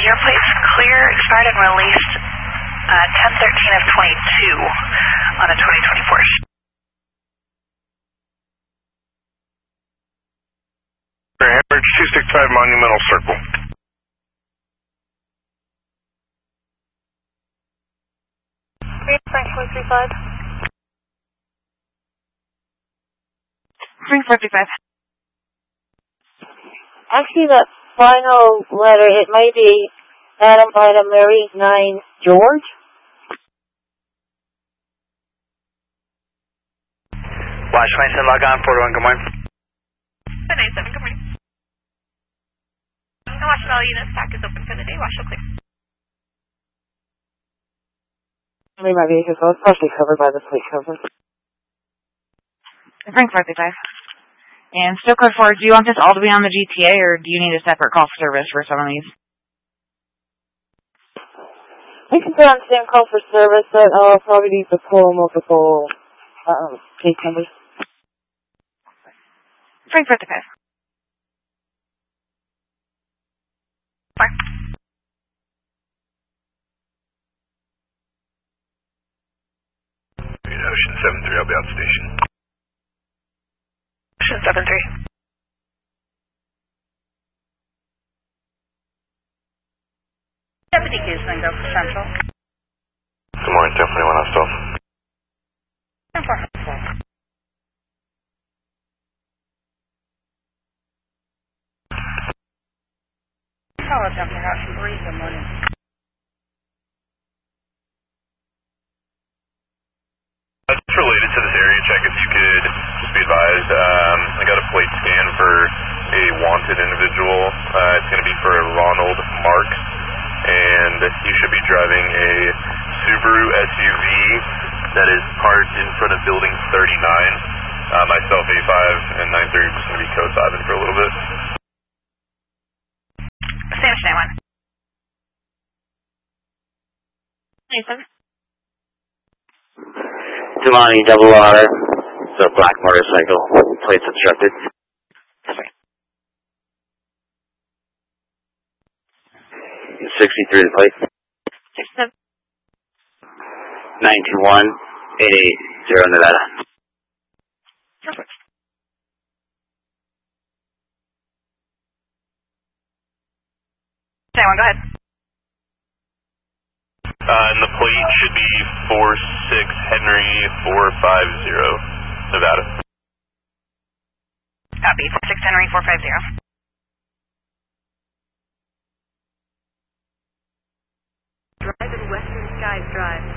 your plate's clear, expired and released 10/13 of 22 on a 2024. Average 265 Monumental Circle. Frank 435. Frank 435. Actually, that final letter, it may be Adam Ida Mary 9 George. Watch Mason, log on, 4-1, good morning. 787, good morning. Washington, all units, stack is open for the day. Washington clear. I mean, my vehicle is partially covered by the plate cover. Frank 435. And still code 4, do you want this all to be on the GTA, or do you need a separate call service for some of these? We can put on the same call for service, but I'll probably need to pull multiple case numbers. Frank 435. Fine. Ocean 73, I'll be out station. Ocean 73. Deputy Gooseman, go for Central. Good morning, 1041 Hostel. 10-4. Follow Jumper House, 3, good morning. Just related to this area check, if you could just be advised, I got a plate scan for a wanted individual. It's going to be for Ronald Marks, and he should be driving a Subaru SUV that is parked in front of building 39. Myself, A5, and 93 are just going to be code 5 for a little bit. Spanish 91. Nathan. Tumani, double R, it's a black motorcycle, plates obstructed. Sorry. 63 the plate. 67. 921 880 Nevada. Perfect. Anyone, go ahead. And the plate should be 46 Henry 450, Nevada. Copy, 46 Henry 450. Drive in Western Skies Drive.